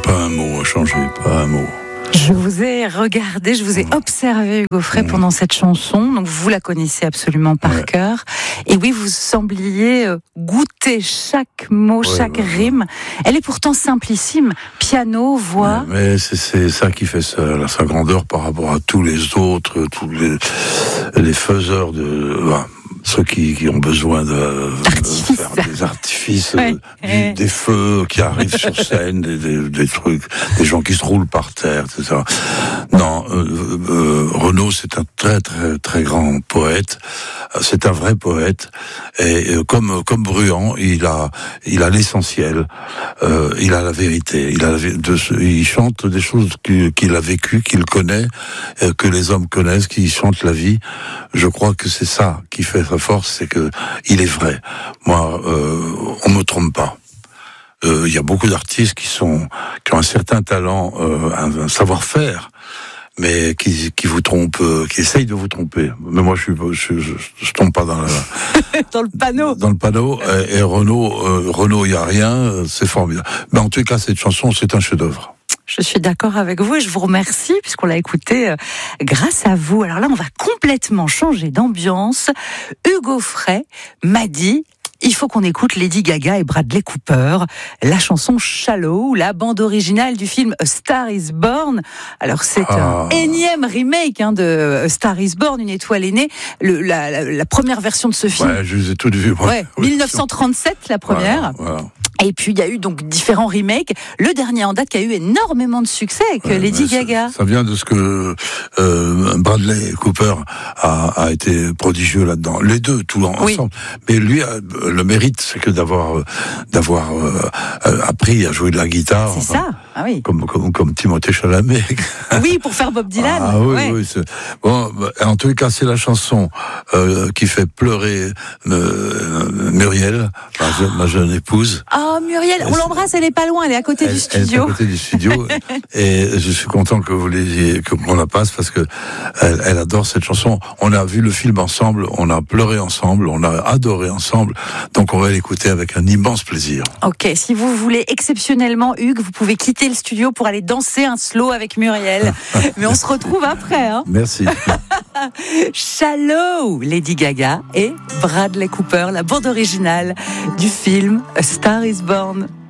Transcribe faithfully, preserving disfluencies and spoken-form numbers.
Pas un mot a changé, pas un mot. Je vous ai regardé, je vous ai observé, Hugo Frey, pendant cette chanson. Donc, vous la connaissez absolument par ouais. cœur. Et oui, vous sembliez goûter chaque mot, ouais, chaque ouais, rime. Ouais. Elle est pourtant simplissime. Piano, voix. Mais, mais c'est, c'est ça qui fait sa, sa grandeur par rapport à tous les autres, tous les, les faiseurs de... Bah, ceux qui, qui ont besoin de, de faire des artifices, ouais. euh, du, des feux qui arrivent sur scène, des, des, des trucs, des gens qui se roulent par terre, et cetera. Non, euh, euh, Renaud, c'est un très très très grand poète. C'est un vrai poète. Et euh, comme comme Bruant, il a il a l'essentiel. Euh, il a la vérité. Il a la, de, il chante des choses qu'il, qu'il a vécues, qu'il connaît, euh, que les hommes connaissent, qu'il chante la vie. Je crois que c'est ça qui fait sa force, c'est que il est vrai. Moi, euh, on me trompe pas. Il euh, y a beaucoup d'artistes qui sont qui ont un certain talent, euh, un, un savoir-faire, mais qui qui vous trompent, euh, qui essayent de vous tromper. Mais moi, je suis je, je, je tombe pas dans la dans le panneau. Dans le panneau. Et, et Renaud, euh, Renaud, il y a rien. C'est formidable. Mais en tout cas, cette chanson, c'est un chef-d'œuvre. Je suis d'accord avec vous et je vous remercie puisqu'on l'a écouté euh, grâce à vous. Alors là, on va complètement changer d'ambiance. Hugo Frey m'a dit, il faut qu'on écoute Lady Gaga et Bradley Cooper, la chanson Shallow, la bande originale du film A Star Is Born. Alors c'est ah. un énième remake hein, de A Star Is Born, une étoile est née. Le, la, la, la première version de ce film. Ouais, je les ai toutes vues. Ouais, dix-neuf cent trente-sept, la première. Voilà, voilà. Et puis il y a eu donc différents remakes. Le dernier en date qui a eu énormément de succès avec ouais, Lady Gaga. Ça, ça vient de ce que euh, Bradley Cooper a, a été prodigieux là-dedans. Les deux, tout en, oui. ensemble. Mais lui, a, le mérite, c'est que d'avoir d'avoir euh, appris à jouer de la guitare. C'est enfin, ça. Ah oui. Comme comme comme Timothée Chalamet. Oui, pour faire Bob Dylan. Ah oui, ouais. oui. C'est... Bon, en tous les cas, c'est la chanson euh, qui fait pleurer euh, Muriel, ma jeune, ma jeune épouse. Oh Muriel, on l'embrasse, elle est pas loin, elle est à côté elle, du studio. Elle est à côté du studio. Et je suis content que vous l'ayez, qu'on la passe parce que elle, elle adore cette chanson. On a vu le film ensemble, on a pleuré ensemble, on a adoré ensemble. Donc on va l'écouter avec un immense plaisir. Ok, si vous voulez exceptionnellement, Hugues, vous pouvez quitter le studio pour aller danser un slow avec Muriel. Mais on se retrouve après. Hein. Merci. Shallow, Lady Gaga et Bradley Cooper, la bande originale du film A Star Is Born.